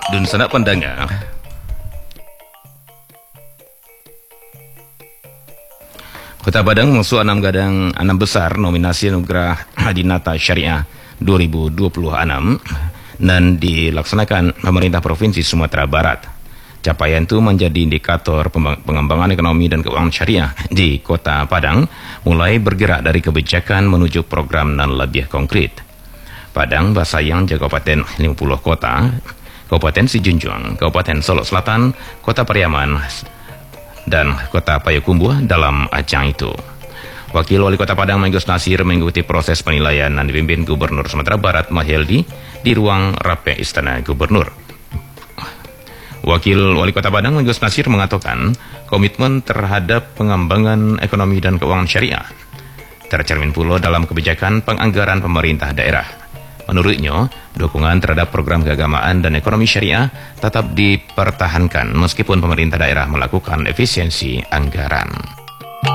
Dun sanak pendengar, Kota Padang musuh 6 gadang 6 besar nominasi Anugerah Adinata Syariah 2026 dan dilaksanakan pemerintah Provinsi Sumatera Barat. Capaian itu menjadi indikator pengembangan ekonomi dan keuangan syariah di Kota Padang, mulai bergerak dari kebijakan menuju program dan lebih konkret. Padang, Basayang, Kabupaten 50 Kota, Kabupaten Sijunjung, Kabupaten Solok Selatan, Kota Pariaman, dan Kota Payakumbuh dalam ajang itu. Wakil Wali Kota Padang Menggus Nasir mengikuti proses penilaian dan dipimpin Gubernur Sumatera Barat Mahyeldi di ruang rapat Istana Gubernur. Wakil Wali Kota Padang Menggus Nasir mengatakan komitmen terhadap pengembangan ekonomi dan keuangan syariah tercermin pula dalam kebijakan penganggaran pemerintah daerah. Menurutnya, dukungan terhadap program keagamaan dan ekonomi syariah tetap dipertahankan meskipun pemerintah daerah melakukan efisiensi anggaran.